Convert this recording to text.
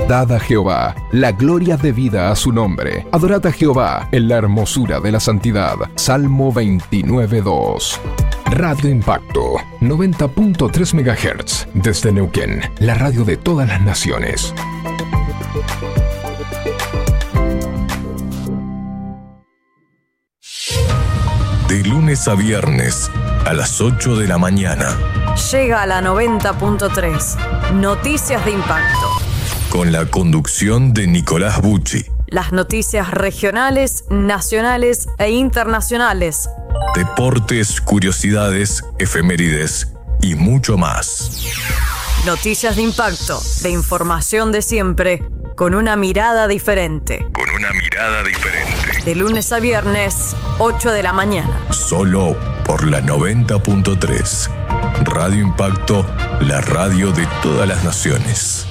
Dad a Jehová la gloria debida a su nombre. Adorad a Jehová en la hermosura de la santidad. Salmo 29:2. Radio Impacto, 90.3 MHz. Desde Neuquén, la radio de todas las naciones. De lunes a viernes, a las 8 de la mañana. Llega a la 90.3. Noticias de Impacto. Con la conducción de Nicolás Bucci. Las noticias regionales, nacionales e internacionales. Deportes, curiosidades, efemérides y mucho más. Noticias de Impacto, de información de siempre, con una mirada diferente. De lunes a viernes, 8 de la mañana. Solo por la 90.3. Radio Impacto, la radio de todas las naciones.